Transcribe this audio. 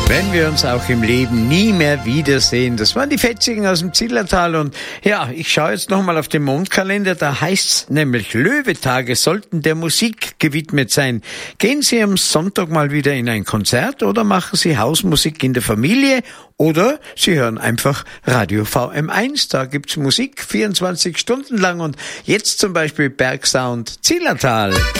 Wenn wir uns auch im Leben nie mehr wiedersehen. Das waren die Fetzigen aus dem Zillertal. Und ja, ich schaue jetzt nochmal auf den Mondkalender. Da heißt's nämlich, Löwetage sollten der Musik gewidmet sein. Gehen Sie am Sonntag mal wieder in ein Konzert oder machen Sie Hausmusik in der Familie oder Sie hören einfach Radio VM1. Da gibt's Musik 24 Stunden lang und jetzt zum Beispiel Bergsound Zillertal.